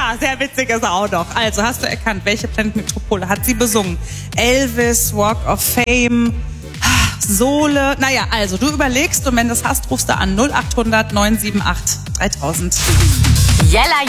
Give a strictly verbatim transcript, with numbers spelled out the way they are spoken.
Ja, sehr witzig ist er auch noch. Also, hast du erkannt, welche Planet Metropole hat sie besungen? Elvis, Walk of Fame, Sohle. Naja, also, du überlegst und wenn du das hast, rufst du an null acht hundert neun sieben acht dreitausend. Jella